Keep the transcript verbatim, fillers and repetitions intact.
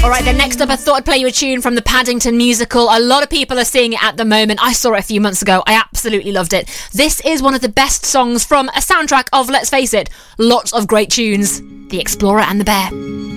Alright, then next up I thought I'd play you a tune from the Paddington musical. A lot of people are seeing it at the moment. I saw it a few months ago. I absolutely loved it. This is one of the best songs from a soundtrack of, let's face it, lots of great tunes. The Explorer and the Bear.